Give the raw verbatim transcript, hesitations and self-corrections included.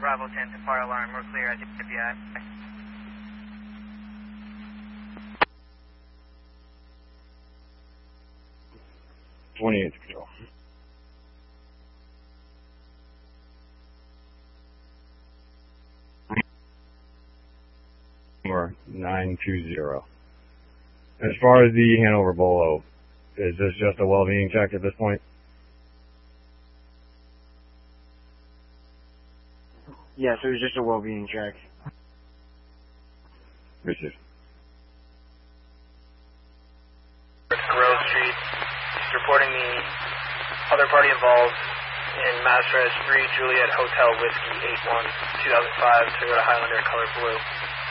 Bravo ten to fire alarm. We're clear at the F B I. twenty-eight to control. Or nine two zero. As far as the Hanover Bolo, is this just a well-being check at this point? Yes, it was just a well-being check. Received. Grove Street, reporting the other party involved in Mass Res three Juliet Hotel Whiskey eight one two thousand five Toyota Highlander color blue.